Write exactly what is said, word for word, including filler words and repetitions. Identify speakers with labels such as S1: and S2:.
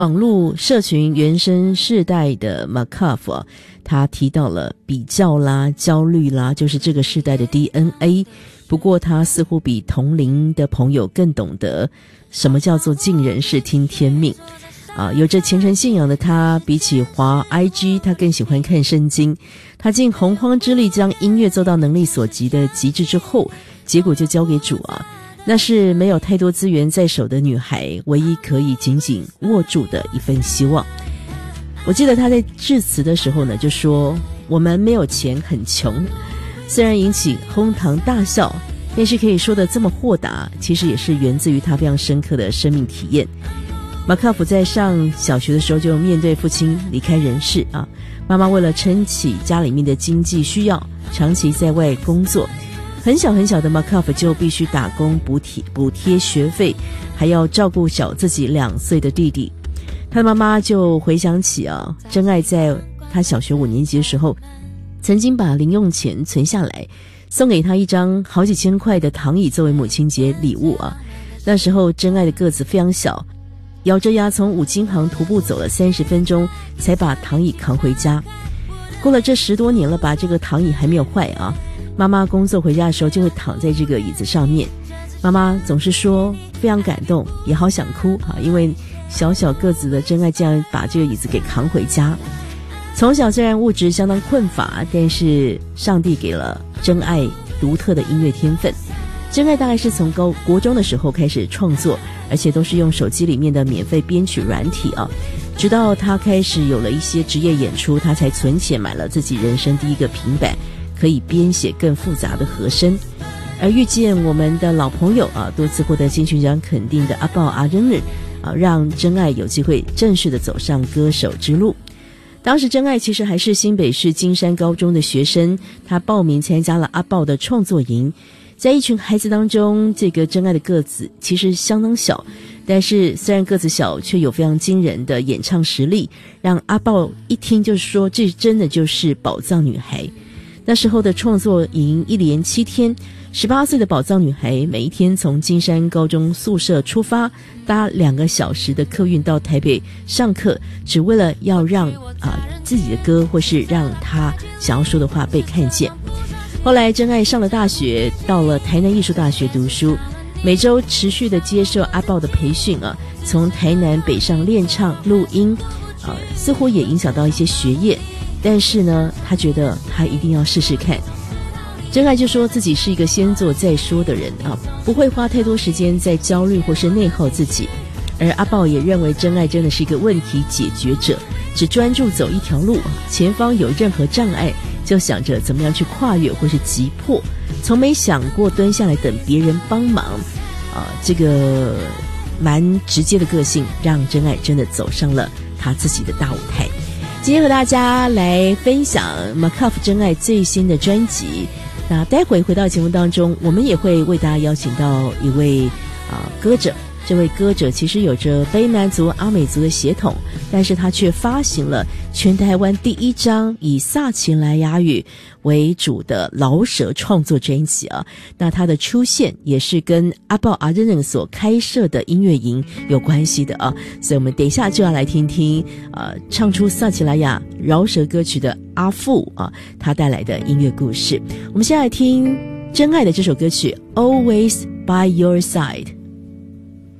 S1: 网络社群原生世代的 Markov 啊，他提到了比较啦、焦虑啦，就是这个世代的 D N A。不过他似乎比同龄的朋友更懂得什么叫做尽人事听天命啊。有着虔诚信仰的他，比起滑 I G， 他更喜欢看圣经。他尽洪荒之力将音乐做到能力所及的极致之后，结果就交给主啊。那是没有太多资源在手的女孩唯一可以紧紧握住的一份希望。我记得她在致辞的时候呢，就说我们没有钱，很穷。虽然引起哄堂大笑，但是可以说得这么豁达，其实也是源自于她非常深刻的生命体验。马克夫在上小学的时候就面对父亲离开人世啊，妈妈为了撑起家里面的经济需要，长期在外工作。很小很小的 Markov 就必须打工补贴补贴学费，还要照顾小自己两岁的弟弟。他的妈妈就回想起啊，真爱在他小学五年级的时候，曾经把零用钱存下来，送给他一张好几千块的躺椅作为母亲节礼物啊。那时候真爱的个子非常小，咬着牙从五金行徒步走了三十分钟，才把躺椅扛回家。过了这十多年了吧，这个躺椅还没有坏啊。妈妈工作回家的时候就会躺在这个椅子上面，妈妈总是说非常感动，也好想哭啊，因为小小个子的真爱这样把这个椅子给扛回家。从小虽然物质相当困乏，但是上帝给了真爱独特的音乐天分。真爱大概是从高国中的时候开始创作，而且都是用手机里面的免费编曲软体啊。直到他开始有了一些职业演出，他才存钱买了自己人生第一个平板，可以编写更复杂的和声。而遇见我们的老朋友啊，多次获得金曲奖肯定的阿豹阿珍日啊，让真爱有机会正式的走上歌手之路。当时真爱其实还是新北市金山高中的学生，他报名参加了阿豹的创作营。在一群孩子当中，这个真爱的个子其实相当小，但是虽然个子小，却有非常惊人的演唱实力，让阿豹一听就说这真的就是宝藏女孩。那时候的创作营一连七天，十八岁的宝藏女孩每一天从金山高中宿舍出发，搭两个小时的客运到台北上课，只为了要让啊、呃、自己的歌或是让她想要说的话被看见。后来真爱上了大学，到了台南艺术大学读书，每周持续的接受阿豹的培训啊，从台南北上练唱录音啊，似乎也影响到一些学业。但是呢，他觉得他一定要试试看。真爱就说自己是一个先做再说的人啊，不会花太多时间在焦虑或是内耗自己。而阿豹也认为真爱真的是一个问题解决者，只专注走一条路，前方有任何障碍就想着怎么样去跨越或是击破，从没想过蹲下来等别人帮忙啊。这个蛮直接的个性让真爱真的走上了他自己的大舞台。今天和大家来分享 Markov 真爱最新的专辑。那待会回到节目当中，我们也会为大家邀请到一位啊、呃、歌者。这位歌者其实有着卑南族、阿美族的血统，但是他却发行了全台湾第一张以萨奇莱雅语为主的老舍创作专辑啊。那他的出现也是跟阿豹阿珍人所开设的音乐营有关系的啊。所以我们等一下就要来听听呃唱出萨奇莱雅饶舌歌曲的阿富啊，他带来的音乐故事。我们先来听真爱的这首歌曲 Always by Your Side。